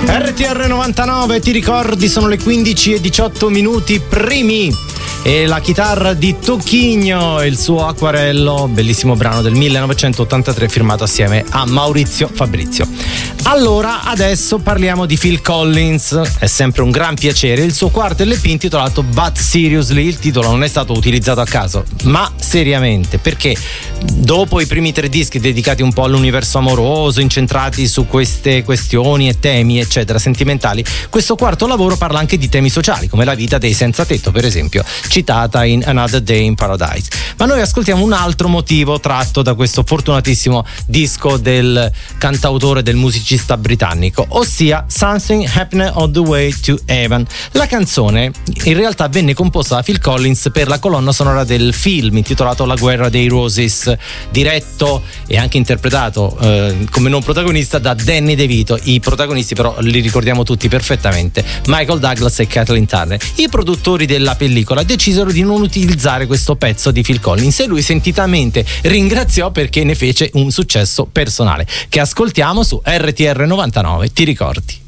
RTR 99, ti ricordi, sono le 15:18 primi. E la chitarra di Tocchigno e il suo Acquarello, bellissimo brano del 1983 firmato assieme a Maurizio Fabrizio. Allora, adesso parliamo di Phil Collins, è sempre un gran piacere. Il suo quarto LP intitolato But Seriously, il titolo non è stato utilizzato a caso, ma seriamente, perché dopo i primi 3 dischi dedicati un po' all'universo amoroso, incentrati su queste questioni e temi eccetera sentimentali, questo quarto lavoro parla anche di temi sociali, come la vita dei senza tetto, per esempio, citata in Another Day in Paradise. Ma noi ascoltiamo un altro motivo tratto da questo fortunatissimo disco del cantautore, del musicista britannico, ossia Something Happened on the Way to Heaven. La canzone in realtà venne composta da Phil Collins per la colonna sonora del film intitolato La guerra dei Roses, diretto e anche interpretato come non protagonista da Danny DeVito. I protagonisti però li ricordiamo tutti perfettamente, Michael Douglas e Kathleen Turner. I produttori della pellicola decisero di non utilizzare questo pezzo di Phil Collins e lui sentitamente ringraziò perché ne fece un successo personale, che ascoltiamo su RTR 99, ti ricordi?